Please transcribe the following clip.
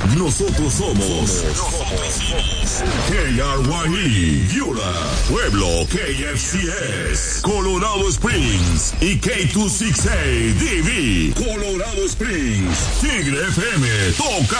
Nosotros somos KRYE, Yura, Pueblo, KFCS, Colorado Springs y K268DV, Colorado Springs, Tigre FM, toca.